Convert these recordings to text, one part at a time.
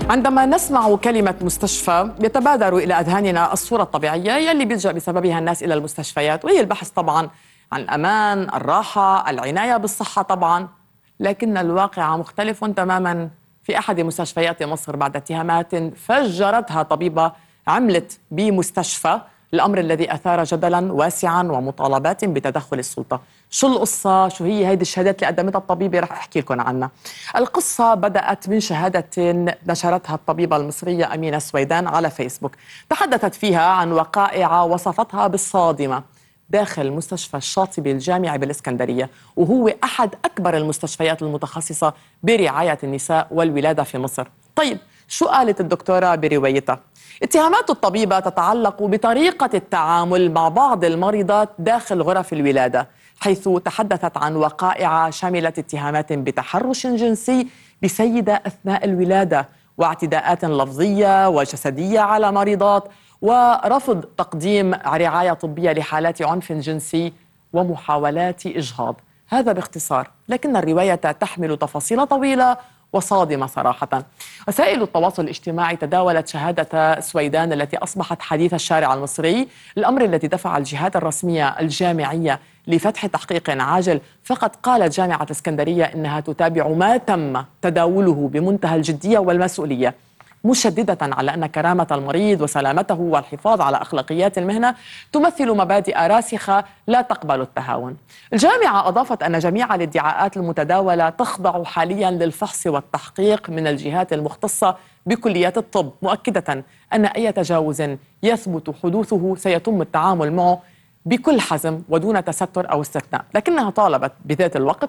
عندما نسمع كلمة مستشفى يتبادر إلى أذهاننا الصورة الطبيعية يلي بيلجأ بسببها الناس إلى المستشفيات، وهي البحث طبعا عن الأمان، الراحة، العناية بالصحة طبعا. لكن الواقع مختلف تماما في أحد مستشفيات مصر بعد اتهامات فجرتها طبيبة عملت بمستشفى، الأمر الذي أثار جدلا واسعا ومطالبات بتدخل السلطة. شو القصة؟ شو هي هيدي الشهادات اللي قدمتها الطبيبة؟ رح أحكي لكم عنها. القصة بدأت من شهادة نشرتها الطبيبة المصرية أمينة سويدان على فيسبوك، تحدثت فيها عن وقائع وصفتها بالصادمة داخل مستشفى الشاطبي الجامعي بالإسكندرية، وهو أحد أكبر المستشفيات المتخصصة برعاية النساء والولادة في مصر. طيب شو قالت الدكتورة بروايتها؟ اتهامات الطبيبة تتعلق بطريقة التعامل مع بعض المريضات داخل غرف الولادة، حيث تحدثت عن وقائع شملت اتهامات بتحرش جنسي بسيدة أثناء الولادة، واعتداءات لفظية وجسدية على مريضات، ورفض تقديم رعاية طبية لحالات عنف جنسي، ومحاولات إجهاض. هذا باختصار، لكن الرواية تحمل تفاصيل طويلة وصادمة صراحة. وسائل التواصل الاجتماعي تداولت شهادة سويدان التي أصبحت حديث الشارع المصري، الأمر الذي دفع الجهات الرسمية الجامعية لفتح تحقيق عاجل. فقد قالت جامعة الإسكندرية إنها تتابع ما تم تداوله بمنتهى الجدية والمسؤولية، مشددة على أن كرامة المريض وسلامته والحفاظ على أخلاقيات المهنة تمثل مبادئ راسخة لا تقبل التهاون. الجامعة أضافت أن جميع الادعاءات المتداولة تخضع حاليا للفحص والتحقيق من الجهات المختصة بكليات الطب، مؤكدة أن أي تجاوز يثبت حدوثه سيتم التعامل معه بكل حزم ودون تستر أو استثناء. لكنها طالبت بذات الوقت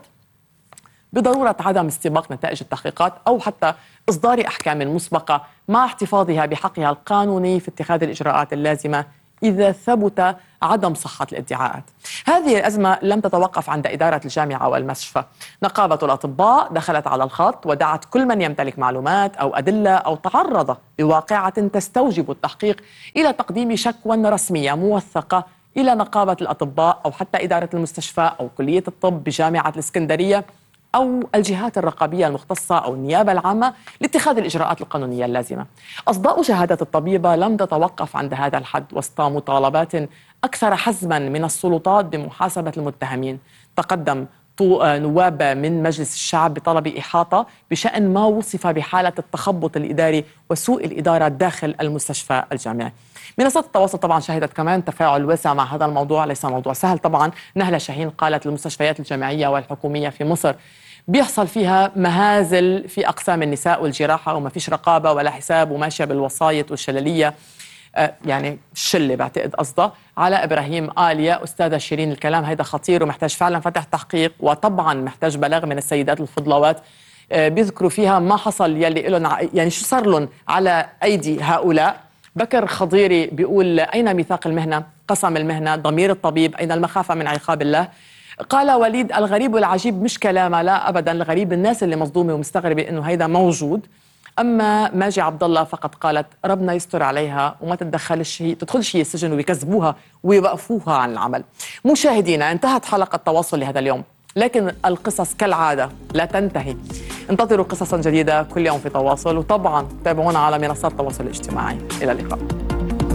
بضرورة عدم استباق نتائج التحقيقات أو حتى إصدار أحكام مسبقة، مع احتفاظها بحقها القانوني في اتخاذ الإجراءات اللازمة إذا ثبت عدم صحة الادعاءات. هذه الأزمة لم تتوقف عند إدارة الجامعة والمستشفى. نقابة الأطباء دخلت على الخط ودعت كل من يمتلك معلومات أو أدلة أو تعرض لواقعة تستوجب التحقيق إلى تقديم شكوى رسمية موثقة إلى نقابة الأطباء أو حتى إدارة المستشفى أو كلية الطب بجامعة الإسكندرية أو الجهات الرقابية المختصة أو النيابة العامة لاتخاذ الإجراءات القانونية اللازمة. أصداء شهادة الطبيبة لم تتوقف عند هذا الحد وسط مطالبات أكثر حزما من السلطات بمحاسبة المتهمين. تقدم نواب من مجلس الشعب بطلب إحاطة بشأن ما وصف بحالة التخبط الإداري وسوء الإدارة داخل المستشفى الجامعي. منصات التواصل طبعا شهدت كمان تفاعل واسع مع هذا الموضوع، ليس موضوع سهل طبعا. نهلة شاهين قالت المستشفيات الجامعية والحكومية في مصر بيحصل فيها مهازل في أقسام النساء والجراحة، وما فيش رقابة ولا حساب وماشية بالوسايط والشللية، يعني الشلة بعتقد قصده. على إبراهيم آليا أستاذة شيرين الكلام هيدا خطير ومحتاج فعلا فتح تحقيق، وطبعا محتاج بلاغ من السيدات الفضلوات بيذكروا فيها ما حصل يلي لهم، يعني شو صار لهم على أيدي هؤلاء. بكر خضيري بيقول أين ميثاق المهنة، قسم المهنة، ضمير الطبيب، أين المخافة من عقاب الله؟ قال وليد الغريب والعجيب مش كلامه، لا أبدا، الغريب الناس اللي مصدومة ومستغربة إنه هيدا موجود. أما ماجي عبد الله فقط قالت ربنا يستر عليها وما تدخلش هي السجن ويكذبوها ويوقفوها عن العمل. مشاهدينا، انتهت حلقة تواصل لهذا اليوم، لكن القصص كالعادة لا تنتهي. انتظروا قصصا جديدة كل يوم في تواصل، وطبعا تابعونا على منصات التواصل الاجتماعي. إلى اللقاء.